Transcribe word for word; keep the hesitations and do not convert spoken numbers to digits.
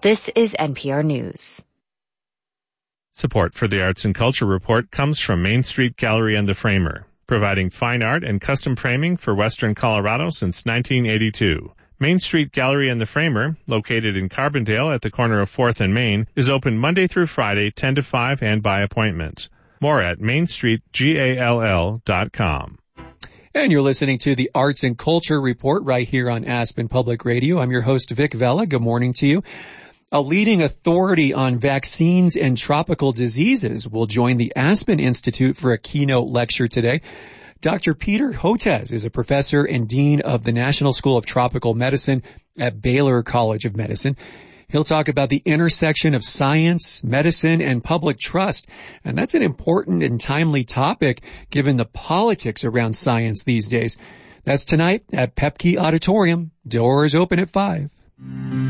This is N P R News. Support for the Arts and Culture Report comes from Main Street Gallery and the Framer, providing fine art and custom framing for Western Colorado since nineteen eighty-two. Main Street Gallery and the Framer, located in Carbondale at the corner of fourth and Main, is open Monday through Friday, ten to five, and by appointment. More at main street gall dot com. And you're listening to the Arts and Culture Report right here on Aspen Public Radio. I'm your host, Vic Vela. Good morning to you. A leading authority on vaccines and tropical diseases will join the Aspen Institute for a keynote lecture today. Doctor Peter Hotez is a professor and dean of the National School of Tropical Medicine at Baylor College of Medicine. He'll talk about the intersection of science, medicine, and public trust. And that's an important and timely topic given the politics around science these days. That's tonight at Pepke Auditorium. Doors open at five.